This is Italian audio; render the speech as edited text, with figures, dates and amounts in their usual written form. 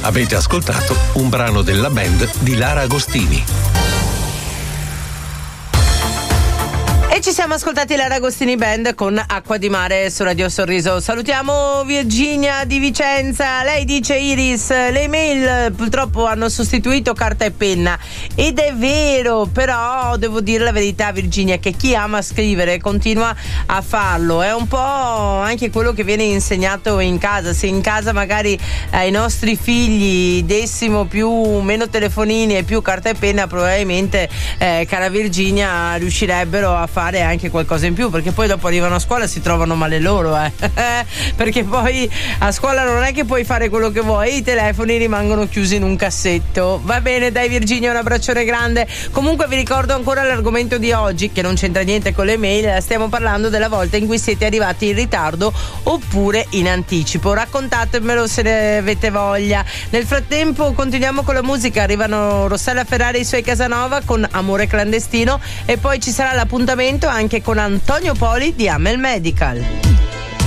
Avete ascoltato un brano della band di Lara Agostini. E ci siamo ascoltati Lara Agostini Band con Acqua di Mare su Radio Sorriso. Salutiamo Virginia di Vicenza. Lei dice: Iris, le email purtroppo hanno sostituito carta e penna. Ed è vero, però devo dire la verità, Virginia, che chi ama scrivere continua a farlo. È un po' anche quello che viene insegnato in casa. Se in casa magari ai nostri figli dessimo meno telefonini e più carta e penna, probabilmente cara Virginia, riuscirebbero a fare anche qualcosa in più, perché poi dopo arrivano a scuola e si trovano male loro perché poi a scuola non è che puoi fare quello che vuoi, i telefoni rimangono chiusi in un cassetto. Va bene, dai Virginia, un abbraccione grande. Comunque vi ricordo ancora l'argomento di oggi, che non c'entra niente con le mail. Stiamo parlando della volta in cui siete arrivati in ritardo oppure in anticipo. Raccontatemelo se ne avete voglia. Nel frattempo continuiamo con la musica. Arrivano Rossella Ferrari e i suoi Casanova con Amore clandestino, e poi ci sarà l'appuntamento anche con Antonio Poli di Amel Medical.